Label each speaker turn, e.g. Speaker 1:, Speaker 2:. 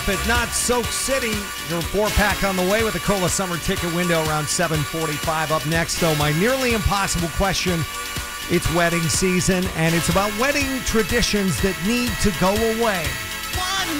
Speaker 1: But not Soak City. Your 4-pack on the way with the Cola Summer Ticket window around 7:45. Up next, though, my nearly impossible question. It's wedding season, and it's about wedding traditions that need to go away.